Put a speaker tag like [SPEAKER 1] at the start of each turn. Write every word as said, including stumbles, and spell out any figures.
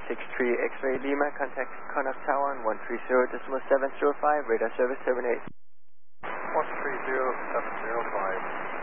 [SPEAKER 1] six three X-ray Lima, contact Connaught Tower on one three zero decimal seven zero five, radar service terminate.
[SPEAKER 2] one three zero seven zero five.